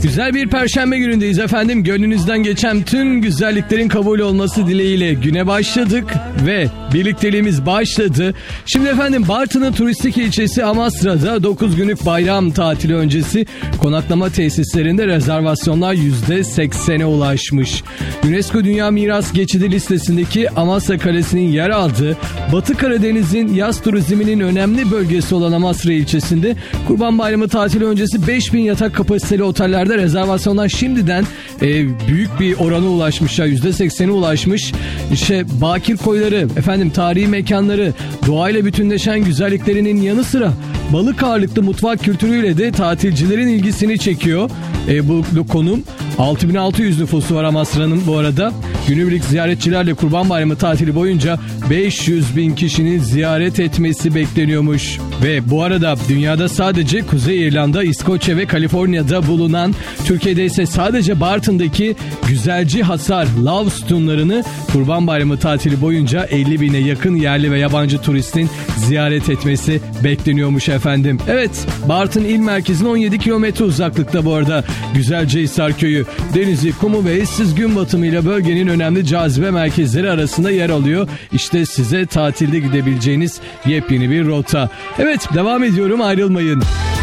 Güzel bir perşembe günündeyiz efendim. Gönlünüzden geçen tüm güzelliklerin kabul olması dileğiyle güne başladık ve birlikteliğimiz başladı. Şimdi efendim Bartın'ın turistik ilçesi Amasra'da 9 günlük bayram tatili öncesi konaklama tesislerinde rezervasyonlar %80'e ulaşmış. UNESCO Dünya Miras Geçidi listesindeki Amasra Kalesi'nin yer aldığı Batı Karadeniz'in yaz turizminin önemli bölgesi olan Amasra ilçesinde Kurban Bayramı tatili öncesi 5000 yatak kapasiteli otellerde rezervasyonlar şimdiden büyük bir orana ulaşmışlar. %80'e ulaşmış. İşte bakir koyları, efendim tarihi mekanları, doğayla bütünleşen güzelliklerinin yanı sıra balık ağırlıklı mutfak kültürüyle de tatilcilerin ilgisini çekiyor. Bu konum 6600 nüfusu var Amasra'nın bu arada. Günübirlik ziyaretçilerle Kurban Bayramı tatili boyunca 500 bin kişinin ziyaret etmesi bekleniyormuş. Ve bu arada dünyada sadece Kuzey İrlanda, İskoçya ve Kaliforniya'da bulunan, Türkiye'de ise sadece Bartın'daki güzelci hasar Love Stone'larını Kurban Bayramı tatili boyunca 50 bine yakın yerli ve yabancı turistin ziyaret etmesi bekleniyormuş efendim. Evet, Bartın il merkezine 17 kilometre uzaklıkta bu arada Güzelcehisar Köyü. Denizi, kumu ve eşsiz gün batımıyla bölgenin önemli cazibe merkezleri arasında yer alıyor. İşte size tatilde gidebileceğiniz yepyeni bir rota. Evet, devam ediyorum, ayrılmayın.